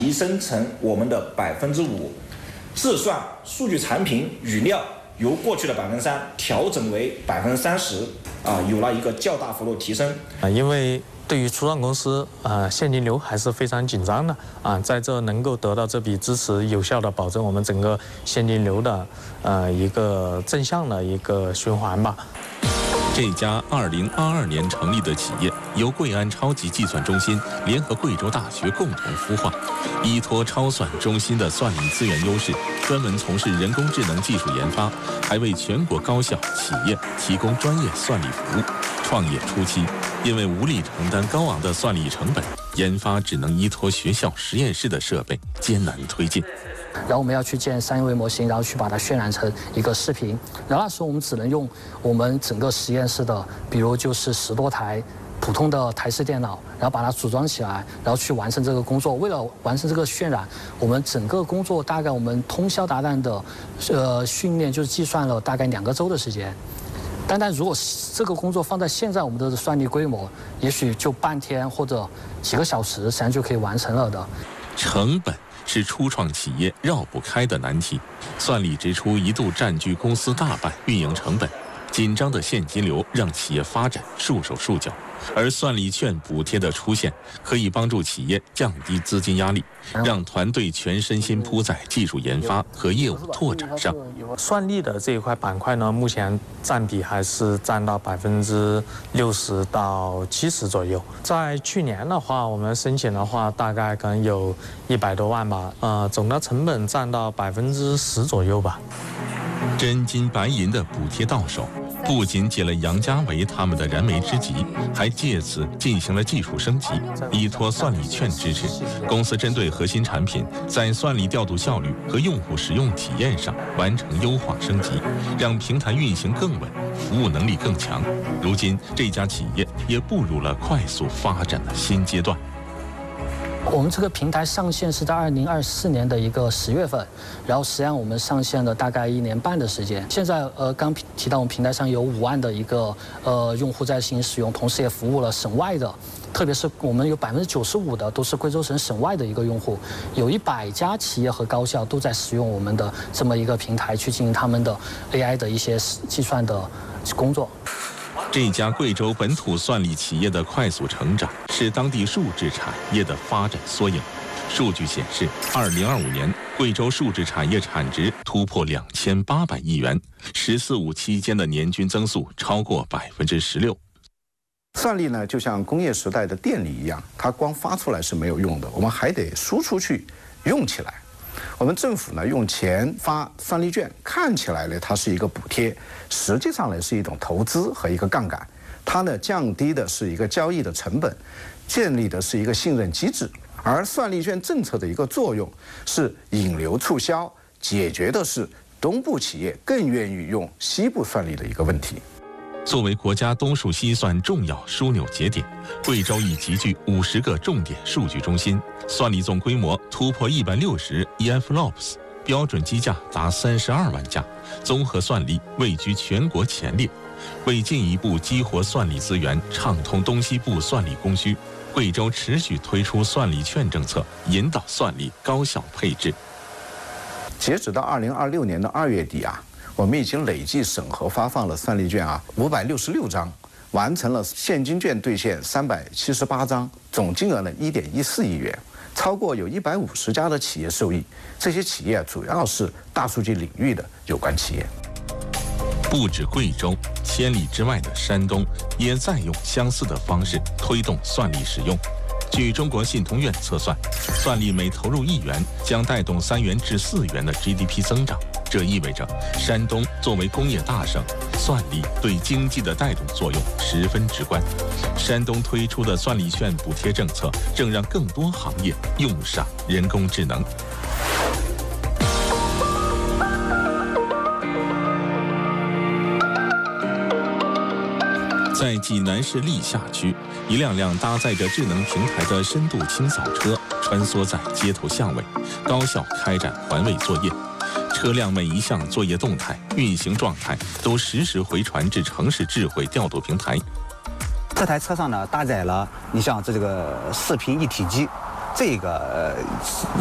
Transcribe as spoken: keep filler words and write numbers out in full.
提升成我们的百分之五，自算数据产品语料由过去的百分之三调整为百分之三十，啊，有了一个较大幅度提升。 啊，因为对于初创公司，啊，现金流还是非常紧张的啊，在这能够得到这笔支持，有效的保证我们整个现金流的呃一个正向的一个循环吧。 这家二零二二年成立的企业由贵安超级计算中心联合贵州大学共同孵化，依托超算中心的算力资源优势，专门从事人工智能技术研发，还为全国高校、企业提供专业算力服务。创业初期，因为无力承担高昂的算力成本，研发只能依托学校实验室的设备，艰难推进。 然后我们要去建三维模型，然后去把它渲染成一个视频。然后那时候我们只能用我们整个实验室的，比如就是十多台普通的台式电脑，然后把它组装起来，然后去完成这个工作。为了完成这个渲染，我们整个工作大概我们通宵达旦的，呃，训练就是计算了大概两个周的时间。单单如果这个工作放在现在我们的算力规模，也许就半天或者几个小时，实际上就可以完成了的。 成本是初创企业绕不开的难题，算力支出一度占据公司大半运营成本，紧张的现金流让企业发展束手束脚。而算力券补贴的出现，可以帮助企业降低资金压力，让团队全身心扑在技术研发和业务拓展上。 算力的这一块板块呢，目前占比还是占到百分之六十到七十左右。在去年的话，我们申请的话，大概可能有一百多万吧，呃，总的成本占到百分之十左右吧。 真金白银的补贴到手，不仅解了杨家维他们的燃眉之急，还借此进行了技术升级。依托算力券支持，公司针对核心产品在算力调度效率和用户使用体验上完成优化升级，让平台运行更稳，服务能力更强。如今，这家企业也步入了快速发展的新阶段。 我们这个平台上线是在二零二四年的一个十月份，然后实际上我们上线了大概一年半的时间。现在呃刚提到我们平台上有五万的一个呃用户在行使用，同时也服务了省外的，特别是我们有百分之九十五的都是贵州省省外的一个用户，有一百家企业和高校都在使用我们的这么一个平台去进行他们的 A I 的一些计算的工作。 这家贵州本土算力企业的快速成长，是当地数字产业的发展缩影。数据显示，二零二五年贵州数字产业产值突破两千八百亿元，“十四五”期间的年均增速超过百分之十六。 算力呢，就像工业时代的电力一样，它光发出来是没有用的，我们还得输出去，用起来。我们政府呢用钱发算力券，看起来呢它是一个补贴，实际上呢是一种投资和一个杠杆。它呢降低的是一个交易的成本，建立的是一个信任机制。而算力券政策的一个作用是引流促销，解决的是东部企业更愿意用西部算力的一个问题。 作为国家东数西算重要枢纽节点，贵州已集聚五十个重点数据中心，算力总规模突破一百六十 E F L O P S， 标准机架达三十二万架，综合算力位居全国前列。为进一步激活算力资源，畅通东西部算力供需，贵州持续推出算力券政策，引导算力高效配置。 截止到二零二六年的二月底啊。我们已经累计审核发放了算力券啊五百六十六张，完成了现金券兑现三百七十八张，总金额呢一点一四亿元，超过有一百五十家的企业受益。这些企业主要是大数据领域的有关企业。 不止贵州，千里之外的山东也在用相似的方式推动算力使用。据中国信通院测算，算力每投入一元将带动三元至四元的 G D P 增长。这意味着，山东作为工业大省，算力对经济的带动作用十分直观。山东推出的算力券补贴政策，正让更多行业用上人工智能。在济南市历下区，一辆辆搭载着智能平台的深度清扫车穿梭在街头巷尾，高效开展环卫作业。车辆每一项作业动态、运行状态都实时回传至城市智慧调度平台。 这台车上呢，搭载了你像这个视频一体机， 这个。